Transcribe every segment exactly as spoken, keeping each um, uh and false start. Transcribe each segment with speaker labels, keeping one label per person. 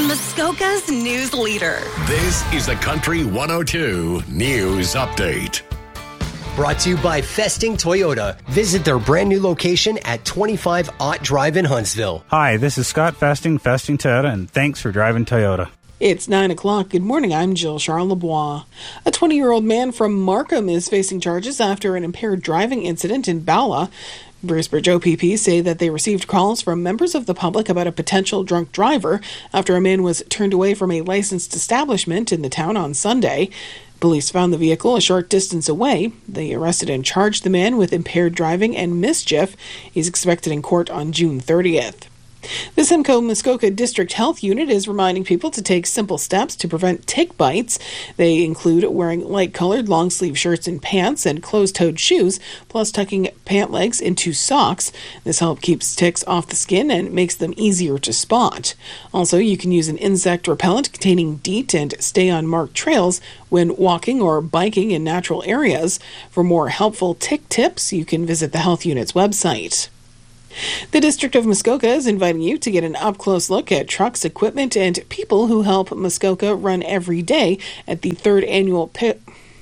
Speaker 1: Muskoka's news leader.
Speaker 2: This is the Country one oh two News Update.
Speaker 3: Brought to you by Festing Toyota. Visit their brand new location at twenty-five Ott Drive in Huntsville.
Speaker 4: Hi, this is Scott Festing, Festing Toyota, and thanks for driving Toyota.
Speaker 5: It's nine o'clock. Good morning. I'm Jill Charlebois. A twenty-year-old man from Markham is facing charges after an impaired driving incident in Bala. Bracebridge O P P say that they received calls from members of the public about a potential drunk driver after a man was turned away from a licensed establishment in the town on Sunday. Police found the vehicle a short distance away. They arrested and charged the man with impaired driving and mischief. He's expected in court on June thirtieth. The Simcoe Muskoka District Health Unit is reminding people to take simple steps to prevent tick bites. They include wearing light-colored long-sleeve shirts and pants and closed-toed shoes, plus tucking pant legs into socks. This helps keep ticks off the skin and makes them easier to spot. Also, you can use an insect repellent containing DEET and stay on marked trails when walking or biking in natural areas. For more helpful tick tips, you can visit the Health Unit's website. The District of Muskoka is inviting you to get an up-close look at trucks, equipment, and people who help Muskoka run every day at the third annual pi-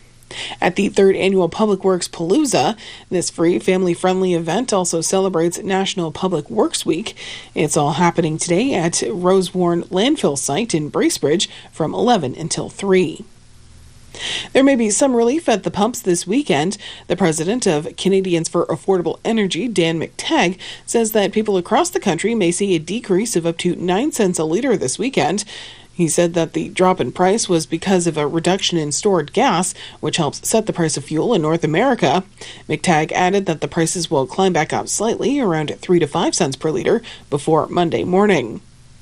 Speaker 5: at the third annual Public Works Palooza. This free, family-friendly event also celebrates National Public Works Week. It's all happening today at Rosewarne Landfill Site in Bracebridge from eleven until three. There may be some relief at the pumps this weekend. The president of Canadians for Affordable Energy, Dan McTagg, says that people across the country may see a decrease of up to nine cents a litre this weekend. He said that the drop in price was because of a reduction in stored gas, which helps set the price of fuel in North America. McTagg added that the prices will climb back up slightly, around three to five cents per litre, before Monday morning.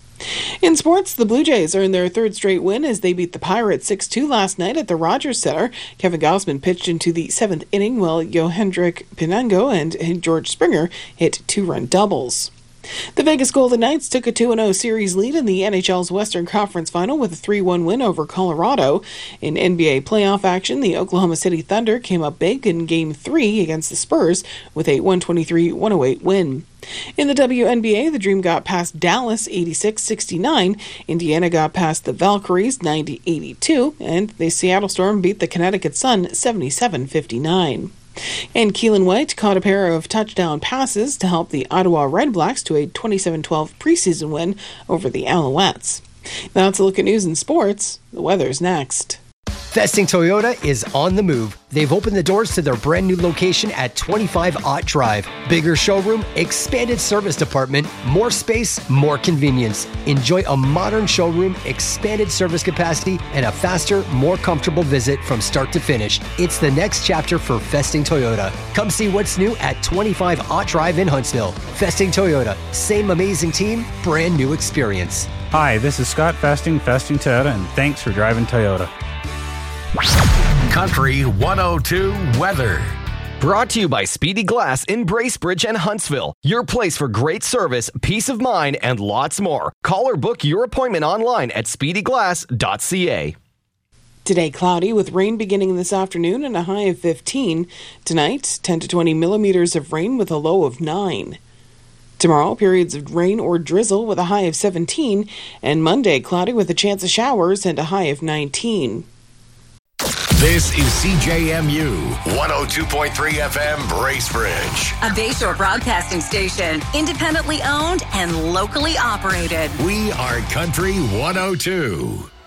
Speaker 5: In sports, the Blue Jays earned their third straight win as they beat the Pirates six two last night at the Rogers Center. Kevin Gausman pitched into the seventh inning while Johendrick Pinango and George Springer hit two-run doubles. The Vegas Golden Knights took a two oh series lead in the N H L's Western Conference Final with a three one win over Colorado. In N B A playoff action, the Oklahoma City Thunder came up big in Game three against the Spurs with a one twenty-three one oh eight win. In the W N B A, the Dream got past Dallas eighty-six sixty-nine, Indiana got past the Valkyries ninety eighty-two, and the Seattle Storm beat the Connecticut Sun seventy-seven fifty-nine. And Keelan White caught a pair of touchdown passes to help the Ottawa Redblacks to a twenty-seven twelve preseason win over the Alouettes. Now to look at news and sports. The weather's next.
Speaker 3: Festing Toyota is on the move. They've opened the doors to their brand new location at twenty-five Ott Drive. Bigger showroom, expanded service department, more space, more convenience. Enjoy a modern showroom, expanded service capacity, and a faster, more comfortable visit from start to finish. It's the next chapter for Festing Toyota. Come see what's new at twenty-five Ott Drive in Huntsville. Festing Toyota, same amazing team, brand new experience.
Speaker 4: Hi, this is Scott Festing, Festing Toyota, and thanks for driving Toyota.
Speaker 2: Country one oh two weather.
Speaker 6: Brought to you by Speedy Glass in Bracebridge and Huntsville. Your place for great service, peace of mind, and lots more. Call or book your appointment online at speedy glass dot c a.
Speaker 5: Today, cloudy with rain beginning this afternoon and a high of fifteen. Tonight, ten to twenty millimeters of rain with a low of nine. Tomorrow, periods of rain or drizzle with a high of seventeen. And Monday, cloudy with a chance of showers and a high of nineteen.
Speaker 2: This is C J M U one oh two point three F M Bracebridge.
Speaker 1: A Bayshore broadcasting station, independently owned and locally operated.
Speaker 2: We are Country one oh two.